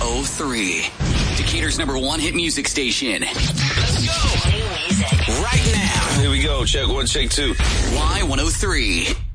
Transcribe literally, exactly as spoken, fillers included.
oh three. Decatur's number one hit music station. Let's go. New music. Right now. Here we go. Check one, check two. Y one oh three.